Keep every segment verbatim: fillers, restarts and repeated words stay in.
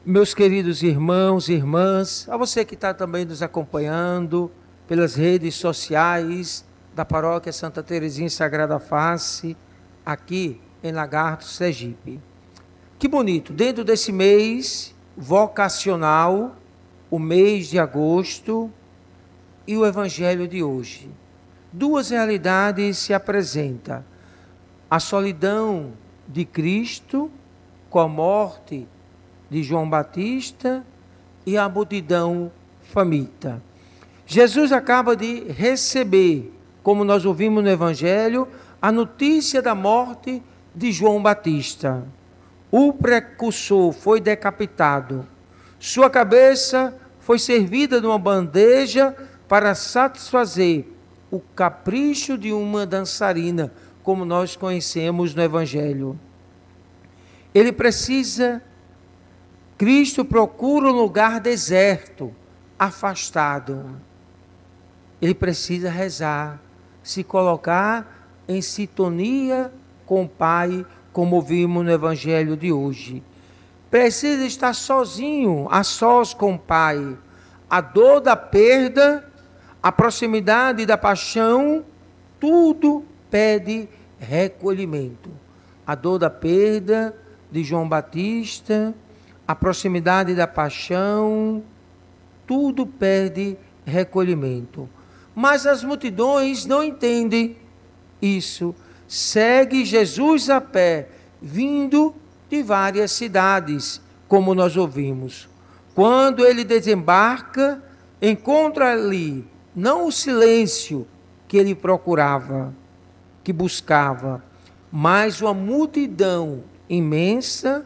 Meus queridos irmãos e irmãs, a você que está também nos acompanhando pelas redes sociais da Paróquia Santa Teresinha Sagrada Face, aqui em Lagarto, Sergipe. Que bonito, dentro desse mês vocacional, o mês de agosto e o Evangelho de hoje. Duas realidades se apresentam: a solidão de Cristo com a morte de João Batista e a multidão faminta. Jesus acaba de receber, como nós ouvimos no Evangelho, a notícia da morte de João Batista. O precursor foi decapitado. Sua cabeça foi servida numa bandeja para satisfazer o capricho de uma dançarina, como nós conhecemos no Evangelho. Ele precisa, Cristo procura um lugar deserto, afastado. Ele precisa rezar, se colocar em sintonia com o Pai, como vimos no Evangelho de hoje. Precisa estar sozinho, a sós com o Pai. A dor da perda, a proximidade da paixão, tudo pede recolhimento. A dor da perda de João Batista, a proximidade da paixão, tudo pede recolhimento. Mas as multidões não entendem isso. Segue Jesus a pé, vindo de várias cidades, como nós ouvimos. Quando ele desembarca, encontra ali não o silêncio que ele procurava, que buscava, mas uma multidão imensa,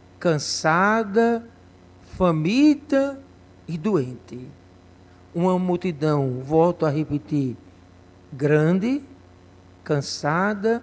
cansada, faminta e doente. Uma multidão, volto a repetir, grande, cansada,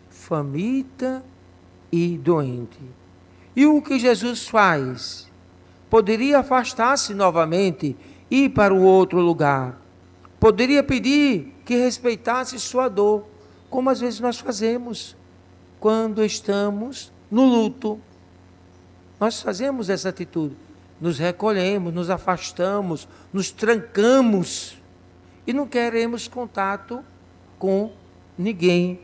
faminta e doente. E o que Jesus faz? Poderia afastar-se novamente, ir para o outro lugar. Poderia pedir que respeitasse sua dor, como às vezes nós fazemos quando estamos no luto. Nós fazemos essa atitude, nos recolhemos, nos afastamos, nos trancamos e não queremos contato com ninguém.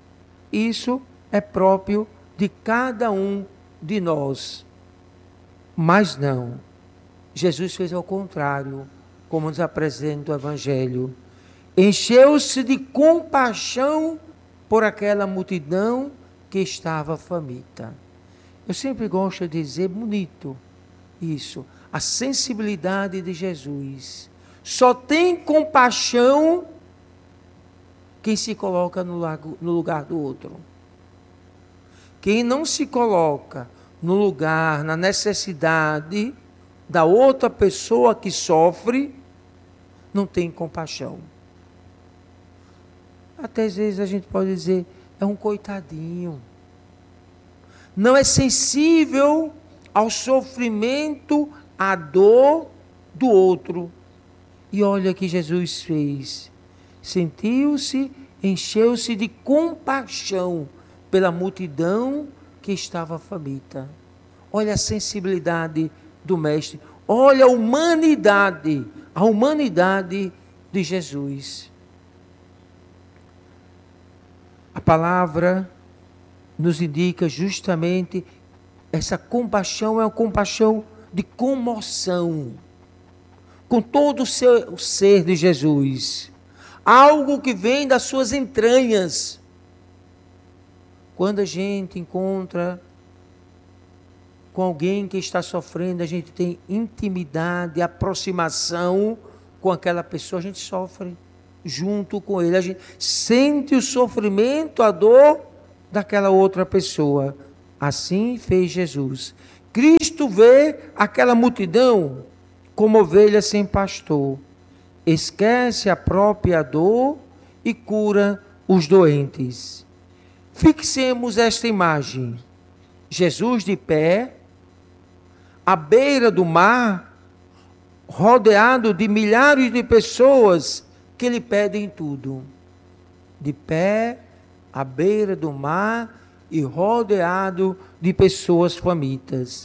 Isso é próprio de cada um de nós. Mas não, Jesus fez ao contrário, como nos apresenta o Evangelho. Encheu-se de compaixão por aquela multidão que estava faminta. Eu sempre gosto de dizer, bonito isso, a sensibilidade de Jesus. Só tem compaixão quem se coloca no lugar do outro. Quem não se coloca no lugar, na necessidade da outra pessoa que sofre, não tem compaixão. Até às vezes a gente pode dizer, é um coitadinho. Não é sensível ao sofrimento, à dor do outro. E olha o que Jesus fez. Sentiu-se, encheu-se de compaixão pela multidão que estava faminta. Olha a sensibilidade do Mestre. Olha a humanidade, a humanidade de Jesus. A palavra nos indica justamente essa compaixão, é uma compaixão de comoção com todo o, seu, o ser de Jesus. Algo que vem das suas entranhas. Quando a gente encontra com alguém que está sofrendo, a gente tem intimidade, aproximação com aquela pessoa, a gente sofre junto com ele, a gente sente o sofrimento, a dor daquela outra pessoa. Assim fez Jesus. Cristo vê aquela multidão como ovelha sem pastor, esquece a própria dor e cura os doentes. Fixemos esta imagem: Jesus de pé, à beira do mar, rodeado de milhares de pessoas que lhe pedem tudo. De pé, à beira do mar e rodeado de pessoas famintas.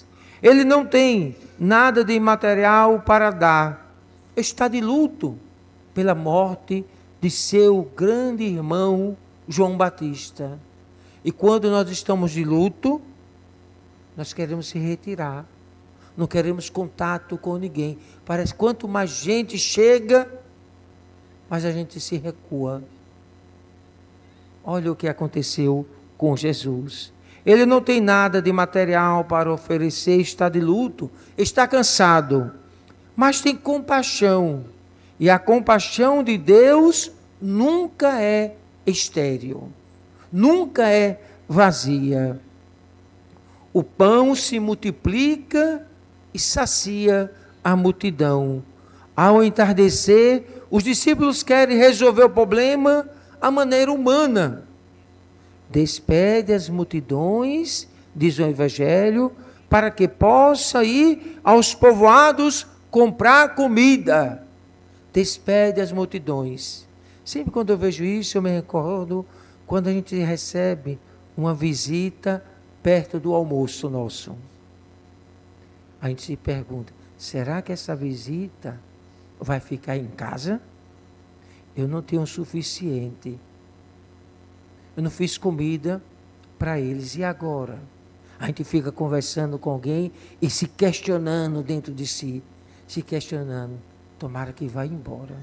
Ele não tem nada de material para dar. Está de luto pela morte de seu grande irmão João Batista. E quando nós estamos de luto, nós queremos se retirar. Não queremos contato com ninguém. Parece que quanto mais gente chega, mais a gente se recua. Olha o que aconteceu com Jesus. Ele não tem nada de material para oferecer, está de luto, está cansado, mas tem compaixão. E a compaixão de Deus nunca é estéril, nunca é vazia. O pão se multiplica e sacia a multidão. Ao entardecer, os discípulos querem resolver o problema à maneira humana. Despede as multidões, diz o Evangelho, para que possa ir aos povoados comprar comida. Despede as multidões. Sempre quando eu vejo isso, eu me recordo quando a gente recebe uma visita perto do almoço nosso. A gente se pergunta, será que essa visita vai ficar em casa? Eu não tenho o suficiente. Eu não fiz comida para eles. E agora? A gente fica conversando com alguém e se questionando dentro de si. Se questionando. Tomara que vá embora.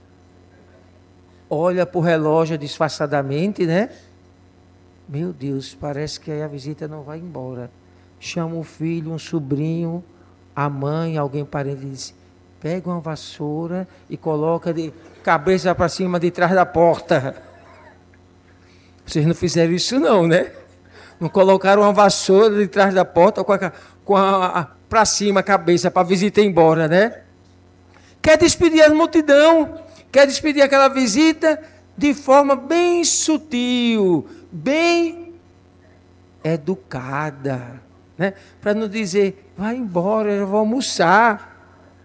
Olha para o relógio disfarçadamente, né? Meu Deus, parece que a visita não vai embora. Chama um filho, um sobrinho, a mãe, alguém parente e diz, pega uma vassoura e coloca de cabeça para cima de trás da porta. Vocês não fizeram isso não, né? Não colocaram uma vassoura de trás da porta com a, com a, a para cima a cabeça para a visita ir embora, né? Quer despedir a multidão, quer despedir aquela visita de forma bem sutil, bem educada, né? Para não dizer, vai embora, eu vou almoçar.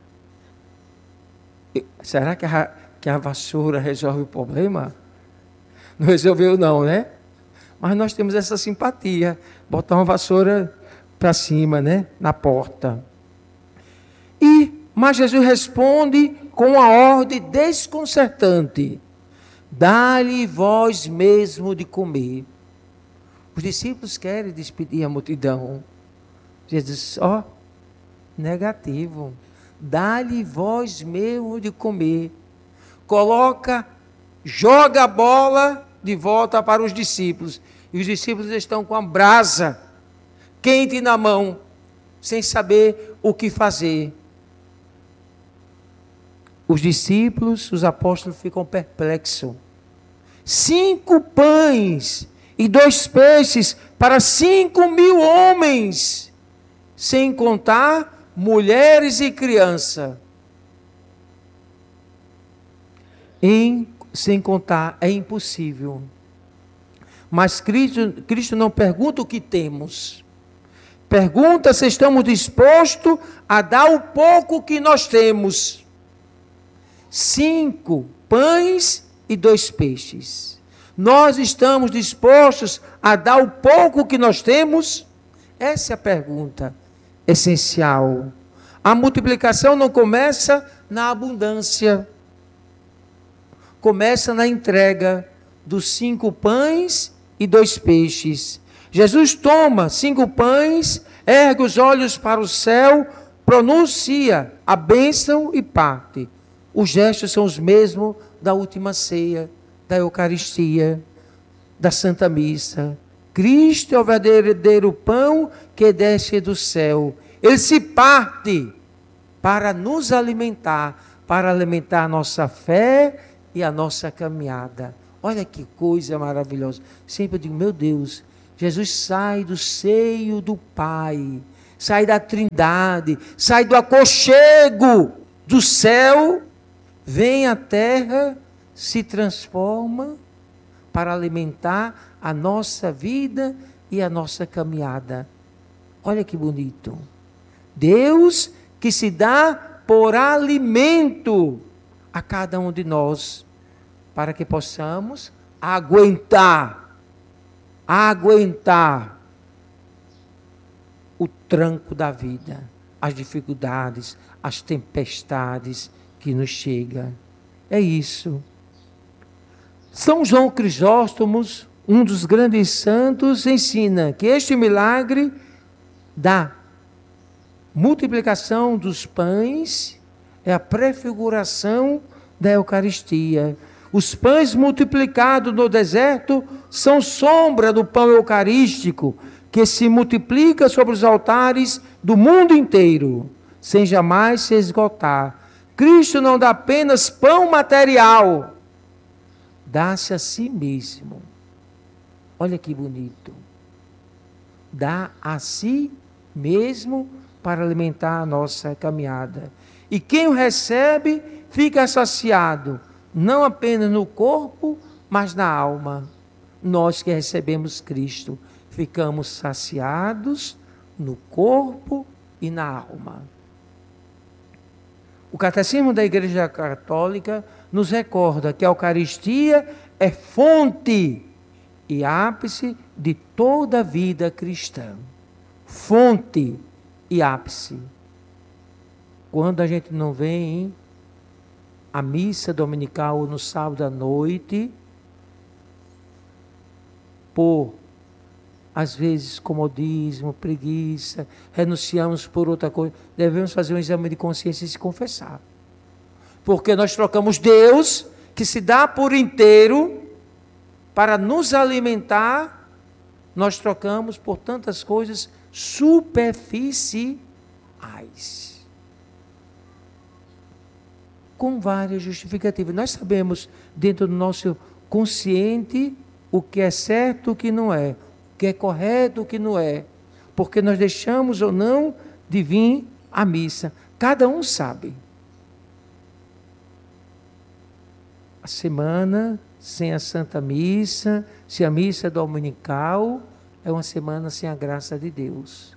Será que a, que a vassoura resolve o problema? Não resolveu não, né? Mas nós temos essa simpatia. Botar uma vassoura para cima, né? Na porta. E, mas Jesus responde com uma ordem desconcertante. Dá-lhe vós mesmo de comer. Os discípulos querem despedir a multidão. Jesus, ó, negativo. Dá-lhe vós mesmo de comer. Coloca, joga a bola de volta para os discípulos. E os discípulos estão com a brasa quente na mão, sem saber o que fazer. Os discípulos, os apóstolos ficam perplexos. Cinco pães e dois peixes para cinco mil homens, sem contar mulheres e crianças. Em sem contar, é impossível. Mas Cristo, Cristo não pergunta o que temos. Pergunta se estamos dispostos a dar o pouco que nós temos. Cinco pães e dois peixes. Nós estamos dispostos a dar o pouco que nós temos? Essa é a pergunta essencial. A multiplicação não começa na abundância. Começa na entrega dos cinco pães e dois peixes. Jesus toma cinco pães, ergue os olhos para o céu, pronuncia a bênção e parte. Os gestos são os mesmos da última ceia, da Eucaristia, da Santa Missa. Cristo é o verdadeiro pão que desce do céu. Ele se parte para nos alimentar, para alimentar a nossa fé e a nossa caminhada. Olha que coisa maravilhosa. Sempre eu digo, meu Deus, Jesus sai do seio do Pai, sai da Trindade, sai do aconchego do céu, vem à terra, se transforma para alimentar a nossa vida e a nossa caminhada. Olha que bonito. Deus que se dá por alimento a cada um de nós, para que possamos aguentar, aguentar o tranco da vida, as dificuldades, as tempestades que nos chegam. É isso. São João Crisóstomo, um dos grandes santos, ensina que este milagre da multiplicação dos pães é a prefiguração da Eucaristia. Os pães multiplicados no deserto são sombra do pão eucarístico, que se multiplica sobre os altares do mundo inteiro, sem jamais se esgotar. Cristo não dá apenas pão material, dá-se a si mesmo. Olha que bonito. Dá a si mesmo para alimentar a nossa caminhada. E quem o recebe fica saciado, não apenas no corpo, mas na alma. Nós que recebemos Cristo, ficamos saciados no corpo e na alma. O Catecismo da Igreja Católica nos recorda que a Eucaristia é fonte e ápice de toda a vida cristã. Fonte e ápice. Quando a gente não vem à missa dominical no sábado à noite, por, às vezes, comodismo, preguiça, renunciamos por outra coisa, devemos fazer um exame de consciência e se confessar. Porque nós trocamos Deus, que se dá por inteiro, para nos alimentar, nós trocamos por tantas coisas superficiais. Com várias justificativas. Nós sabemos, dentro do nosso consciente, o que é certo e o que não é, o que é correto e o que não é, porque nós deixamos ou não de vir à missa. Cada um sabe. A semana sem a Santa Missa, sem a missa dominical, é uma semana sem a graça de Deus.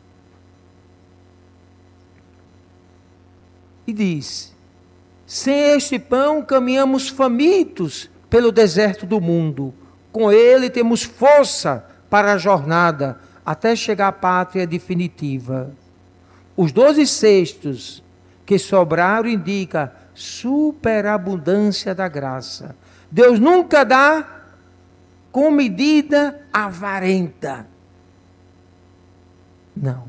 E diz: sem este pão caminhamos famintos pelo deserto do mundo. Com ele temos força para a jornada, até chegar à pátria definitiva. Os doze cestos que sobraram indicam superabundância da graça. Deus nunca dá com medida avarenta. Não.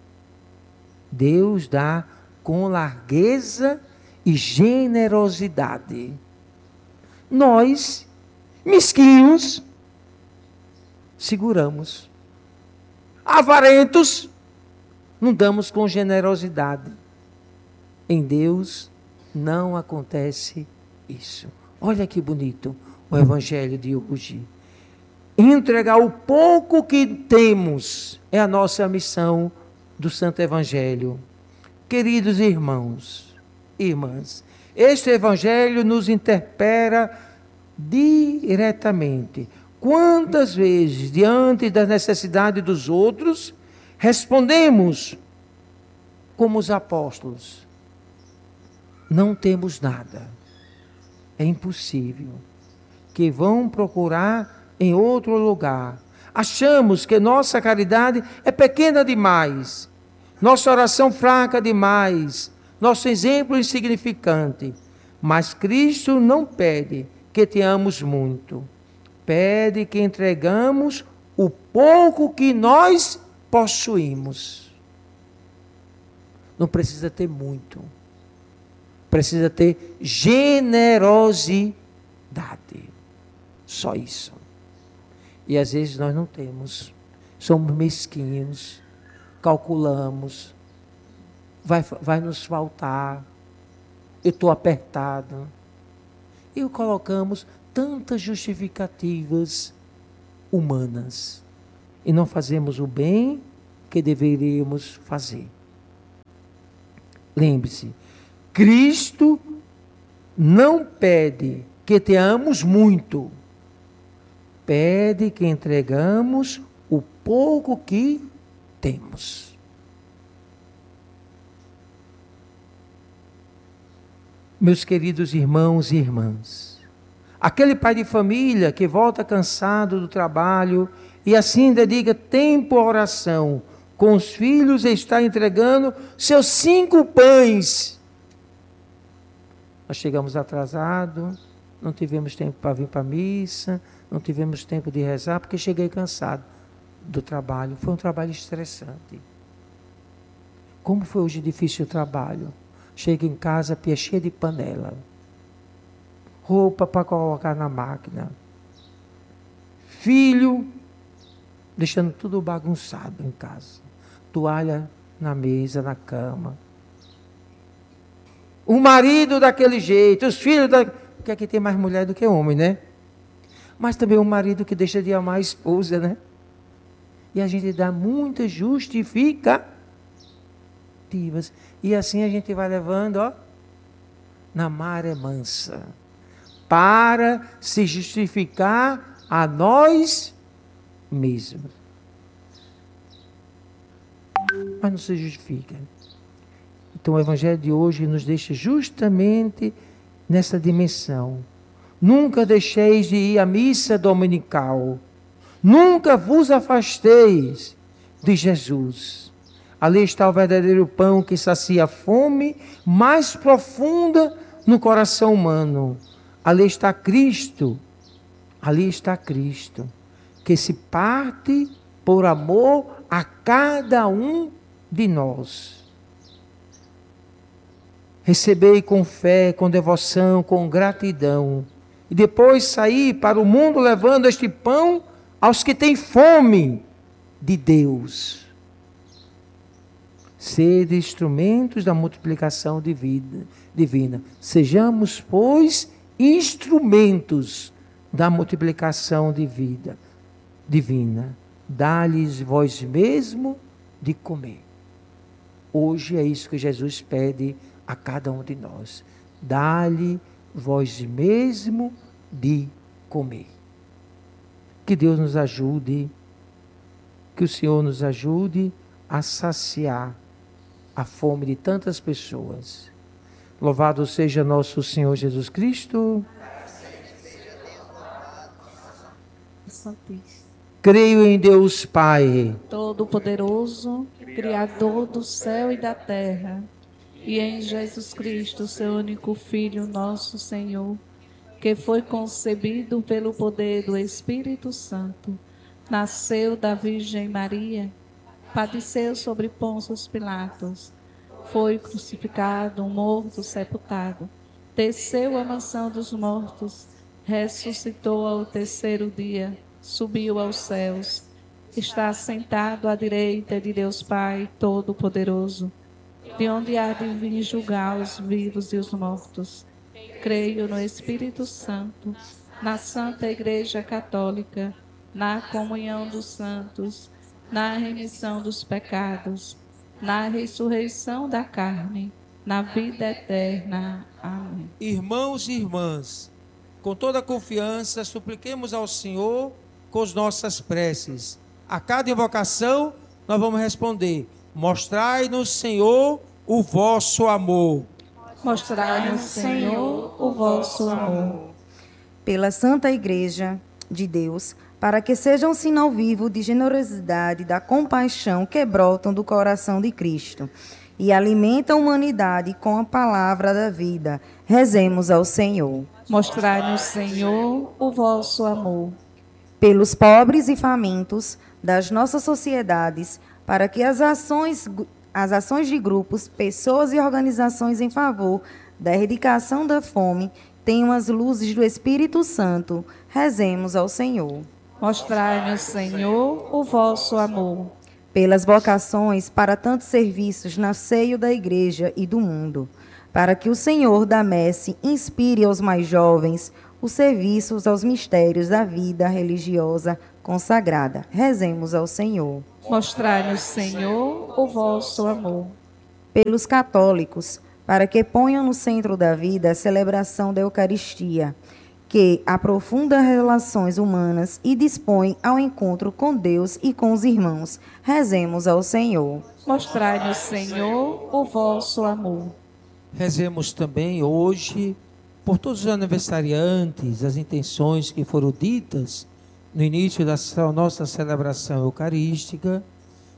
Deus dá com largueza e generosidade. Nós, mesquinhos, seguramos. Avarentos, não damos com generosidade. Em Deus não acontece isso. Olha que bonito o Evangelho de hoje. Entregar o pouco que temos é a nossa missão do Santo Evangelho. Queridos irmãos, irmãs, este Evangelho nos interpela diretamente. Quantas vezes, diante das necessidades dos outros, respondemos como os apóstolos: não temos nada, é impossível, que vão procurar em outro lugar. Achamos que nossa caridade é pequena demais, nossa oração fraca demais, nosso exemplo insignificante. Mas Cristo não pede que tenhamos muito, pede que entregamos o pouco que nós possuímos. Não precisa ter muito, precisa ter generosidade. Só isso. E às vezes nós não temos, somos mesquinhos, calculamos, vai, vai nos faltar, eu estou apertado. E colocamos tantas justificativas humanas e não fazemos o bem que deveríamos fazer. Lembre-se, Cristo não pede que tenhamos muito, pede que entregamos o pouco que temos. Meus queridos irmãos e irmãs, aquele pai de família que volta cansado do trabalho e assim dedica tempo à oração, com os filhos, está entregando seus cinco pães. Nós chegamos atrasados, não tivemos tempo para vir para a missa, não tivemos tempo de rezar, porque cheguei cansado do trabalho. Foi um trabalho estressante. Como foi hoje difícil o trabalho? Chego em casa, pia cheia de panela, roupa para colocar na máquina, filho, deixando tudo bagunçado em casa, toalha na mesa, na cama, o marido daquele jeito, os filhos da... porque aqui tem mais mulher do que homem, né? Mas também o marido que deixa de amar a esposa, né? E a gente dá muitas justificativas. E assim a gente vai levando, ó, na maré mansa, para se justificar a nós mesmos. Mas não se justifica. Então o Evangelho de hoje nos deixa justamente nessa dimensão. Nunca deixeis de ir à missa dominical. Nunca vos afasteis de Jesus. Ali está o verdadeiro pão que sacia a fome mais profunda no coração humano. Ali está Cristo. Ali está Cristo, que se parte por amor a cada um de nós. Recebei com fé, com devoção, com gratidão. E depois sair para o mundo levando este pão aos que têm fome de Deus. Sede instrumentos da multiplicação divina. Sejamos, pois, instrumentos da multiplicação de vida divina. Dá-lhes vós mesmo de comer. Hoje é isso que Jesus pede a cada um de nós. Dá-lhe vós mesmo de comer. Que Deus nos ajude, que o Senhor nos ajude a saciar a fome de tantas pessoas. Louvado seja nosso Senhor Jesus Cristo. Santíssimo. Creio em Deus Pai, Todo-Poderoso, Criador do céu e da terra, e em Jesus Cristo, seu único Filho, nosso Senhor, que foi concebido pelo poder do Espírito Santo, nasceu da Virgem Maria, padeceu sobre Pôncio Pilatos, foi crucificado, morto, sepultado, desceu à mansão dos mortos, ressuscitou ao terceiro dia, subiu aos céus, está sentado à direita de Deus Pai Todo-Poderoso, de onde há de vir julgar os vivos e os mortos. Creio no Espírito Santo, na Santa Igreja Católica, na comunhão dos santos, na remissão dos pecados, na ressurreição da carne, na vida eterna. Amém. irmãos e irmãs, com toda confiança, supliquemos ao Senhor com as nossas preces. A cada invocação, nós vamos responder: mostrai-nos, Senhor, o vosso amor. Mostrai-nos, Senhor, o vosso amor. Pela Santa Igreja de Deus, para que seja um sinal vivo de generosidade, da compaixão que brotam do coração de Cristo e alimenta a humanidade com a palavra da vida. Rezemos ao Senhor. Mostrai-nos, Senhor, o vosso amor. Pelos pobres e famintos das nossas sociedades, para que as ações, as ações de grupos, pessoas e organizações em favor da erradicação da fome tenham as luzes do Espírito Santo. Rezemos ao Senhor. Mostrai-nos, Senhor, o vosso amor. Pelas vocações para tantos serviços no seio da Igreja e do mundo, para que o Senhor da Messe inspire aos mais jovens os serviços aos mistérios da vida religiosa consagrada. Rezemos ao Senhor. Mostrai-nos, Senhor, o vosso amor. Pelos católicos, para que ponham no centro da vida a celebração da Eucaristia, que aprofunda as relações humanas e dispõe ao encontro com Deus e com os irmãos. Rezemos ao Senhor. Mostrai-nos, Senhor, o vosso amor. Rezemos também hoje por todos os aniversariantes, as intenções que foram ditas no início da nossa celebração eucarística,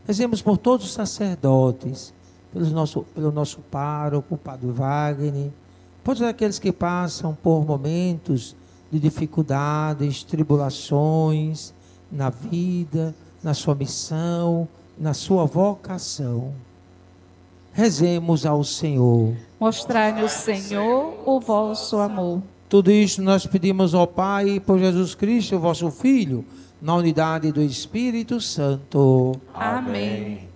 Rezemos por todos os sacerdotes, pelo nosso, pelo nosso pároco, o Padre Wagner, por todos aqueles que passam por momentos de dificuldades, tribulações na vida, na sua missão, na sua vocação. Rezemos ao Senhor. Mostrai-nos, Senhor, o vosso amor. Tudo isto nós pedimos ao Pai, por Jesus Cristo, vosso Filho, na unidade do Espírito Santo. Amém.